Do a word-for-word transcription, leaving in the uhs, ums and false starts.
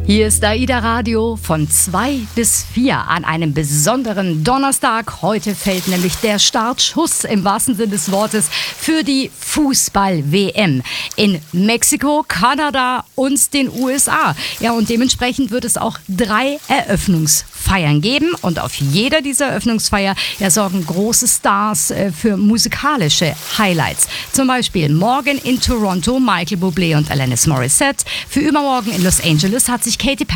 Hier ist AIDA Radio von zwei bis vier an einem besonderen Donnerstag. Heute fällt nämlich der Startschuss im wahrsten Sinne des Wortes für die Fußball-W M in Mexiko, Kanada und den U S A. Ja, und dementsprechend wird es auch drei Eröffnungsfeiern geben. Und auf jeder dieser Eröffnungsfeier ja, sorgen große Stars äh, für musikalische Highlights. Zum Beispiel morgen in Toronto Michael Bublé und Alanis Morissette. Für übermorgen in Los Angeles hat sich Katy Perry